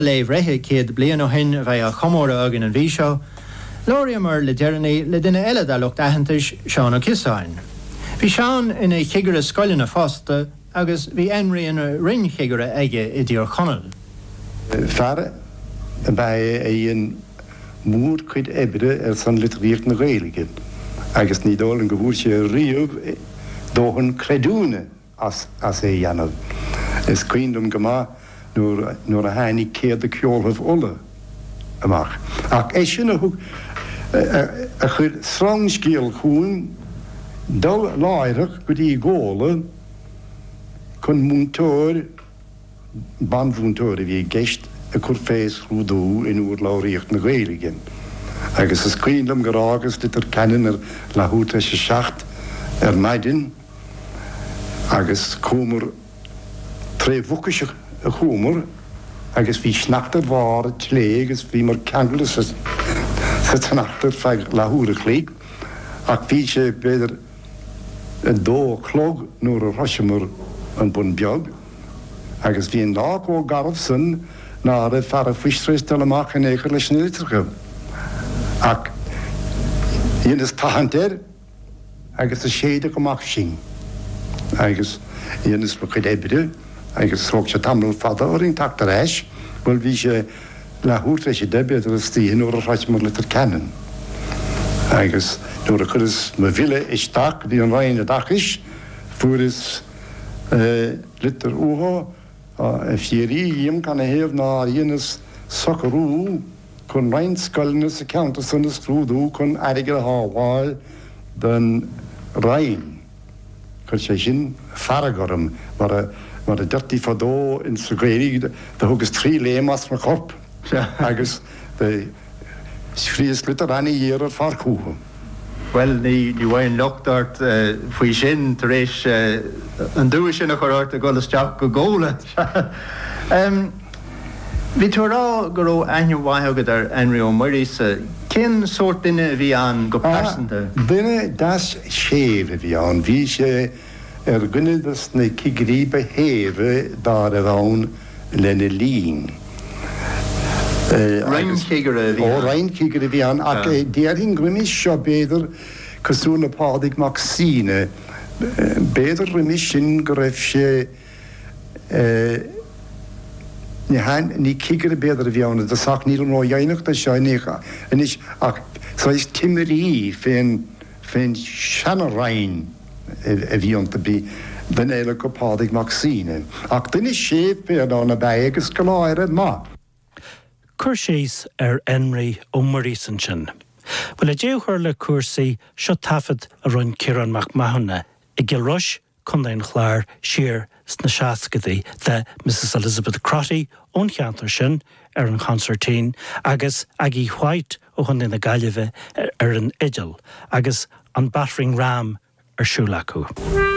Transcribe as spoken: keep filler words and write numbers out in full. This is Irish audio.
Léh réthe céad blian ó hin a bheith a chomóra agin an bhí seo, Lóriam ar le dearnaí le duine eile a lucht aitheantais Seán ó Cisáin. Bhí Seán ina chigire scoilina fásta agus bhí Henry ina rin chigire aige i dtíor chonal. Fear bei éon múr chuid ebre ar san litríocht na Gaeilge, agus ní dul an go bhfuair sé riamh dóthain creadúna as as é dhéanamh. Is cuindum go maith nuair nuair a hainnig céad a ceolthmh ulla amach. Ach é sin a thug a chud srang scéal chuain dul láireach go dtí ggóla chun múntóir banmhúntóir a bhí geist a chur fééis rúdú in úr láiríocht na Gaeilge. Agus is cuindum go rágus dit ar ceann ar lethúta sé seacht ar maidin agus cúmar tréimhhucais a chúmar agus bhí snachtar bhar a tlé agus bhí mar ceangail sa snachtar feag lethúra chlí ach bhí sé beidir a dó chlog nuair a thoisimar an bun beag agus bhí an lá ó garbh san ná a fear a fuistrééis tal amach in éair leis na litircha. Ach dhéana is tahantéir agus a séad goach sin agus dhéana is le chud ébre agus thug sé tamil fada oring tachtar éis, bhfuil bhí sé lethúta sé de beidir is tíí nuair a ráit mar litir ceann. Agus nuair a chud is mo bhile isteach bhí an raon a dachis fuair is litir uha a fíorí dhéim can a héamh ná dhéana is socarú chun raon scoilna sa ceanta san is trúdú chun airige a hábháil den raon. Chur sé sin faragorm mar a mar a dirtí fadó in sa Gaeilge de thugus trí lémas mar corp agus de scríos litar aní dhéar ar farcúha. Well, ní ní bhhain lochtart faoi sin tar éis an dúis sin a chuirt a golasteach go ggóla. Bhí tú rá go raibh ainmhaithegad ar Henry Ó Maurice, cén sort duine bhí an go persanta? Duine das séh a bhí an, bhí sé ar gcuineadas na cigrí behéve dá a bhán lena lín. Rein cigire bhí an? Ó rein cigire bhí an, ach déirhín gcuimis seo béidir cosúna pádig Maxine, béidir rimis sin go raibh sé ní cigire béidir a bhí anna, de sach níl nó dhéanacht a seo nícha. Inis ach sa is timirí féin féin seanna rain a bhí anta bí den éile go pádig Maxine. Ach duine séh béad anna bé agus go láire má. Cur séos ar Henry Ó Maurice sin. Bhfuil a déúchar le cuasaí seo tafad a run Ciarán Mac Mahonna i Gilrush chun daon chláir siar sna seascadaí de Missus Elizabeth Crotty ón cheantar sin ar an concertín agus Aggie White ó chun na Gaillimhe ar an Idill agus an Battering Ram ar siúlacú.